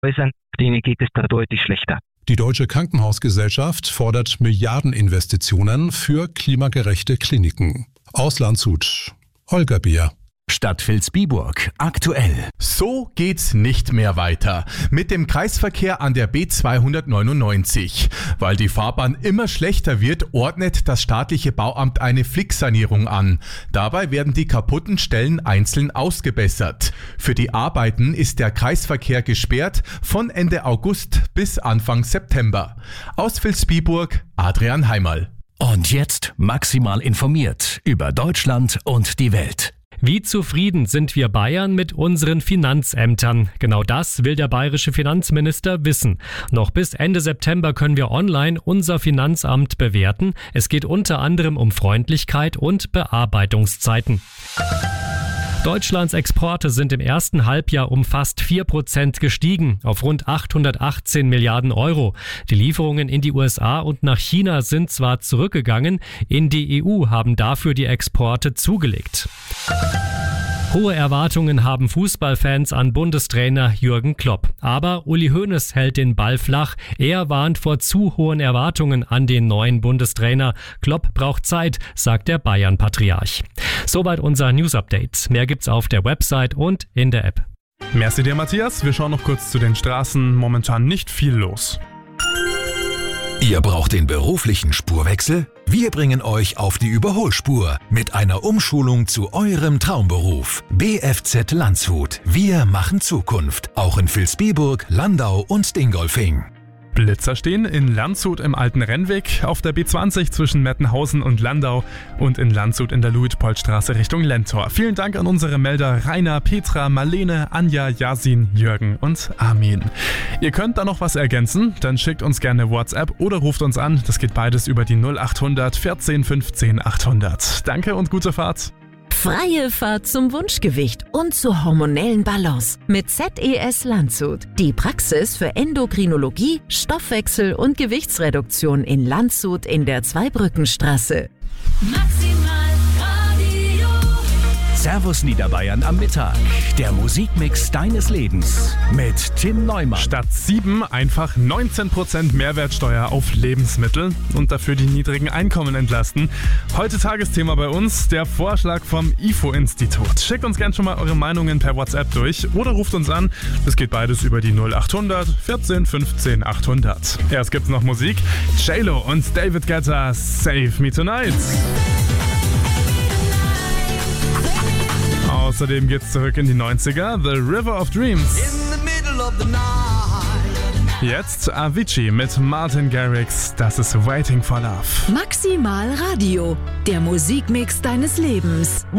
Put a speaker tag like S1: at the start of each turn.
S1: Häusern, denen geht es da deutlich schlechter.
S2: Die Deutsche Krankenhausgesellschaft fordert Milliardeninvestitionen für klimagerechte Kliniken. Aus Landshut, Holger Beer.
S3: Stadt Vilsbiburg aktuell.
S4: So geht's nicht mehr weiter mit dem Kreisverkehr an der B299. Weil die Fahrbahn immer schlechter wird, ordnet das staatliche Bauamt eine Flicksanierung an. Dabei werden die kaputten Stellen einzeln ausgebessert. Für die Arbeiten ist der Kreisverkehr gesperrt von Ende August bis Anfang September. Aus Vilsbiburg, Adrian Heimerl.
S3: Und jetzt maximal informiert über Deutschland und die Welt.
S5: Wie zufrieden sind wir Bayern mit unseren Finanzämtern? Genau das will der bayerische Finanzminister wissen. Noch bis Ende September können wir online unser Finanzamt bewerten. Es geht unter anderem um Freundlichkeit und Bearbeitungszeiten. Deutschlands Exporte sind im ersten Halbjahr um fast 4% gestiegen, auf rund 818 Milliarden Euro. Die Lieferungen in die USA und nach China sind zwar zurückgegangen, in die EU haben dafür die Exporte zugelegt. Hohe Erwartungen haben Fußballfans an Bundestrainer Jürgen Klopp. Aber Uli Hoeneß hält den Ball flach. Er warnt vor zu hohen Erwartungen an den neuen Bundestrainer. Klopp braucht Zeit, sagt der Bayern-Patriarch. Soweit unser News-Update. Mehr gibt's auf der Website und in der App.
S6: Merci dir, Matthias. Wir schauen noch kurz zu den Straßen. Momentan nicht viel los.
S3: Ihr braucht den beruflichen Spurwechsel? Wir bringen euch auf die Überholspur mit einer Umschulung zu eurem Traumberuf. BFZ Landshut. Wir machen Zukunft. Auch in Vilsbiburg, Landau und Dingolfing.
S6: Blitzer stehen in Landshut im alten Rennweg, auf der B20 zwischen Mettenhausen und Landau und in Landshut in der Luitpoldstraße Richtung Lentor. Vielen Dank an unsere Melder Rainer, Petra, Marlene, Anja, Yasin, Jürgen und Armin. Ihr könnt da noch was ergänzen, dann schickt uns gerne WhatsApp oder ruft uns an. Das geht beides über die 0800 14 15 800. Danke und gute Fahrt.
S7: Freie Fahrt zum Wunschgewicht und zur hormonellen Balance mit ZES Landshut. Die Praxis für Endokrinologie, Stoffwechsel und Gewichtsreduktion in Landshut in der Zweibrückenstraße.
S3: Servus Niederbayern am Mittag. Der Musikmix deines Lebens mit Tim Neumann.
S6: Statt 7 einfach 19% Mehrwertsteuer auf Lebensmittel und dafür die niedrigen Einkommen entlasten. Heute Tagesthema bei uns, der Vorschlag vom IFO-Institut. Schickt uns gerne schon mal eure Meinungen per WhatsApp durch oder ruft uns an. Das geht beides über die 0800 14 15 800. Erst gibt's noch Musik. J-Lo und David Guetta, Save Me Tonight. Außerdem geht's zurück in die 90er, The River of Dreams. Jetzt Avicii mit Martin Garrix, das ist Waiting for Love.
S7: Maximal Radio, der Musikmix deines Lebens.